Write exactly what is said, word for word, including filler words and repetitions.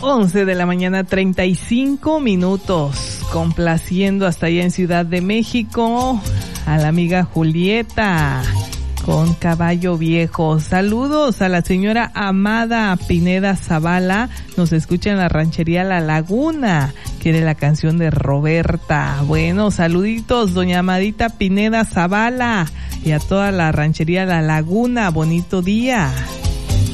once de la mañana, treinta y cinco minutos, complaciendo hasta allá en Ciudad de México a la amiga Julieta con Caballo Viejo. Saludos a la señora Amada Pineda Zavala, nos escucha en la ranchería La Laguna, quiere la canción de Roberta. Bueno, saluditos, doña Amadita Pineda Zavala, y a toda la ranchería La Laguna, bonito día.